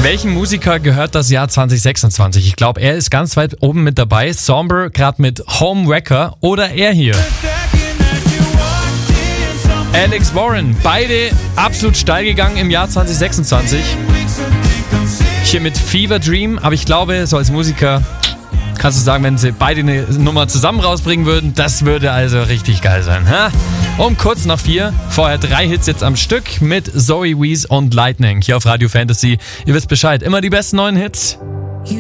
Welchem Musiker gehört das Jahr 2026? Ich glaube, er ist ganz weit oben mit dabei. Somber, gerade mit Homewrecker, oder er hier. Alex Warren, beide absolut steil gegangen im Jahr 2026. Hier mit Fever Dream, aber ich glaube, so als Musiker kannst du sagen, wenn sie beide eine Nummer zusammen rausbringen würden, das würde also richtig geil sein. Ha? Um kurz nach 4, vorher 3 Hits jetzt am Stück mit Zoe Wees und Lightning hier auf Radio Fantasy. Ihr wisst Bescheid, immer die besten neuen Hits.